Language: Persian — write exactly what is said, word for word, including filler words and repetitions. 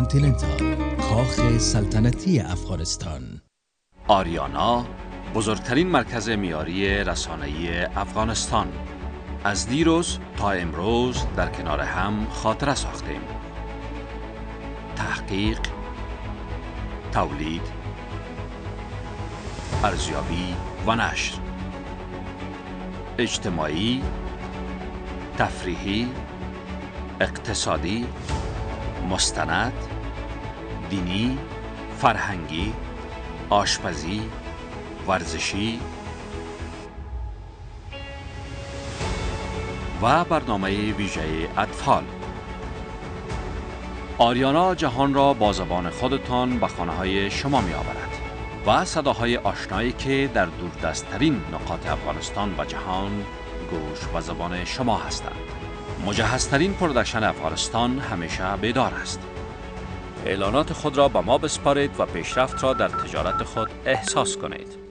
کانتیننتال، کاخ سلطنتی افغانستان. آریانا بزرگترین مرکز معیاری رسانه‌ای افغانستان. از دیروز تا امروز در کنار هم خاطره ساختیم. تحقیق، تولید، ارزیابی و نشر. اجتماعی، تفریحی، اقتصادی، مستند، دینی، فرهنگی، آشپزی، ورزشی و برنامه ویژه اطفال. آریانا جهان را با زبان خودتان به خانه‌های شما می آورد و صداهای آشنایی که در دوردست‌ترین نقاط افغانستان و جهان گوش و زبان شما هستند. مجهزترین پروداکشن افغانستان همیشه بیدار است. اعلانات خود را به ما بسپارید و پیشرفت را در تجارت خود احساس کنید.